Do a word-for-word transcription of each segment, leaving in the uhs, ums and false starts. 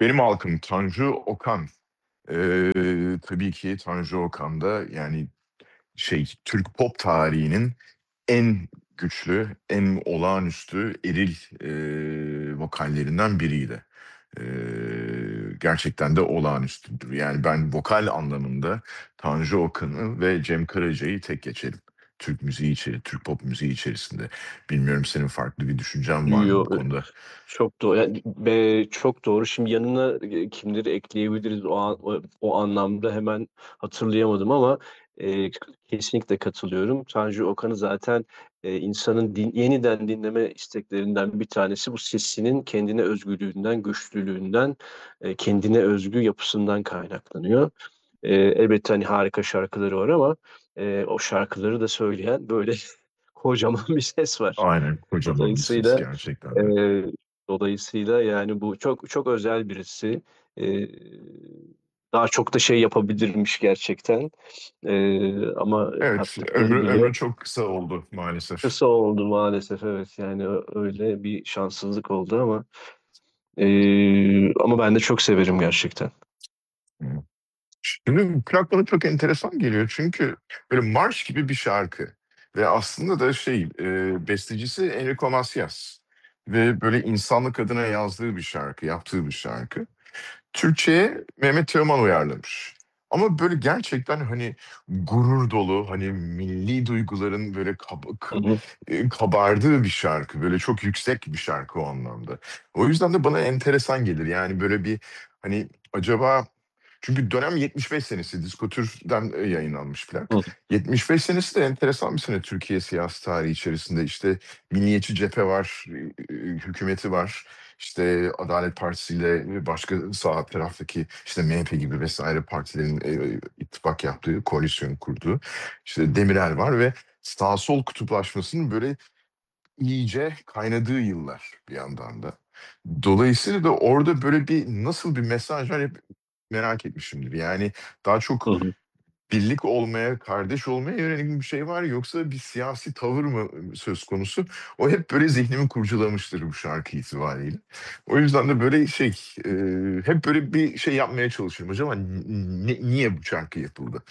Benim halkım Tanju Okan. Eee, tabii ki Tanju Okan da yani şey Türk pop tarihinin en güçlü, en olağanüstü eril eee, vokallerinden biriydi. Eee, gerçekten de olağanüstüdür. Yani ben vokal anlamında Tanju Okan'ı ve Cem Karaca'yı tek geçerim. Türk müziği içeri, Türk pop müziği içerisinde. Bilmiyorum senin farklı bir düşüncen var mı Yo, bu konuda? çok doğru. Yani, be çok doğru. Şimdi yanına, eee, kimleri ekleyebiliriz o an o o anlamda hemen hatırlayamadım ama, eee, kesinlikle katılıyorum. Tanju Okan'ı zaten, eee, insanın din yeniden dinleme isteklerinden bir tanesi bu sesinin kendine özgürlüğünden, güçlülüğünden, eee, kendine özgü yapısından kaynaklanıyor. Eee, elbette, hani, harika şarkıları var ama, eee, o şarkıları da söyleyen böyle kocaman bir ses var. Aynen, kocaman bir ses Dolayısıyla, gerçekten de. eee, dolayısıyla, yani, bu çok çok özel birisi. Eee, daha çok da şey yapabilirmiş gerçekten, eee, ama Evet, yaptıkları ömrü bile ömrü çok kısa oldu maalesef. kısa oldu maalesef. Evet, yani, ö öyle bir şanssızlık oldu ama, eee, ama ben de çok severim gerçekten. Hıı. Şimdi plak bana çok enteresan geliyor çünkü böyle marş gibi bir şarkı ve aslında da şey, eee, bestecisi Enrico Macias ve böyle insanlık adına yazdığı bir şarkı, yaptığı bir şarkı. Türkçe'ye Mehmet Teoman uyarlamış. Ama böyle gerçekten, hani, gurur dolu, hani, milli duyguların böyle kab Hı k hı. eee, kabardığı bir şarkı. Böyle çok yüksek bir şarkı o anlamda. O yüzden de bana enteresan gelir. Yani, böyle bir, hani, acaba çünkü dönem yetmiş beş senesi, Diskotürk'ten, eee, yayınlanmış Hı plak. hı. yetmiş beş senesi de enteresan bir sene Türkiye siyasi tarihi içerisinde. İşte, Milliyetçi Cephe var, eee, hükümeti var. İşte, Adalet Partisi ile başka sağ taraftaki, işte, M H P gibi vesaire partilerin, eee, ittifak yaptığı, koalisyon kurduğu, işte, Demirel var ve sağ sol kutuplaşmasının böyle iyice kaynadığı yıllar bir yandan da. Dolayısıyla da orada böyle bir nasıl bir mesaj var hep merak etmişimdir. Yani daha Hı çok hı. birlik olmaya, kardeş olmaya yönelik bir şey var yoksa bir siyasi tavır mı, ııı, söz konusu? O hep böyle zihnimi kurcalamıştır bu şarkı itibariyle. O yüzden de böyle şey, eee, hep böyle bir şey yapmaya çalışırım. Acaba n n niye bu şarkı yapıldı?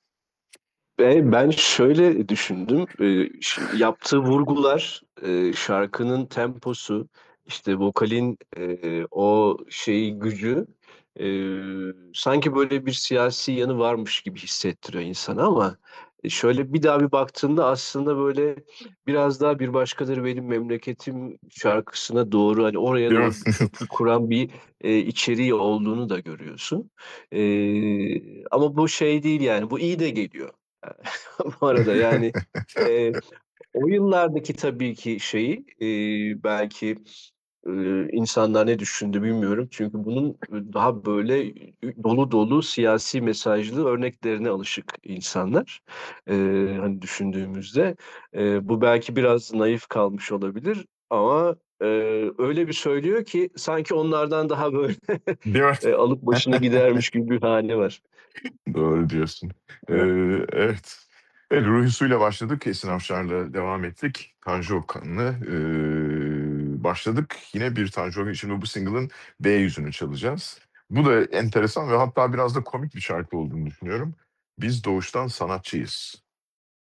Eee, ben şöyle düşündüm. Eee, şimdi yaptığı vurgular, eee, şarkının temposu, işte, vokalin, eee, o şeyi, gücü, eee, sanki böyle bir siyasi yanı varmış gibi hissettiriyor insana ama, eee, şöyle bir daha bir baktığında aslında böyle biraz daha "Bir Başkadır Benim Memleketim" şarkısına doğru, hani, oraya Değil mi? doğru bir köprü kuran bir, eee, içeriği olduğunu da görüyorsun. Eee, ama bu şey değil yani, bu iyi de geliyor. Bu arada yani, eee, o yıllardaki tabii ki şeyi, eee, belki, ııı, insanlar ne düşündü bilmiyorum. Çünkü bunun, ııı, daha böyle ü dolu dolu siyasi mesajlı örneklerine alışık insanlar. Eee, hani, düşündüğümüzde, eee, bu belki biraz naif kalmış olabilir ama, eee, öyle bir söylüyor ki sanki onlardan daha böyle, Değil mi? eee, alıp başını gidermiş gibi bir hâli var. Doğru diyorsun. Evet. Eee, evet. Evet, Ruhi Su'yla başladık, Esin Afşar'la devam ettik. Tanju Okan'la, eee, başladık. Yine bir Tanju Okan şimdi bu single'ın B yüzünü çalacağız. Bu da enteresan ve hatta biraz da komik bir şarkı olduğunu düşünüyorum. Biz doğuştan sanatçıyız.